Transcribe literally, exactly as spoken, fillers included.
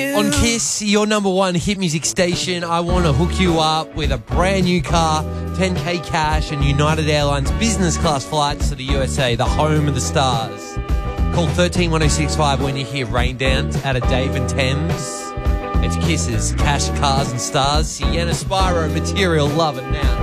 On Kiss, your number one hit music station, I want to hook you up with a brand new car, ten K cash, and United Airlines business class flights to the U S A, the home of the stars. Call one three one oh six five when you hear Rain Dance out of Dave and Thames. It's Kisses, Cash, Cars and Stars, Sienna Spyro, Material, Love It Now.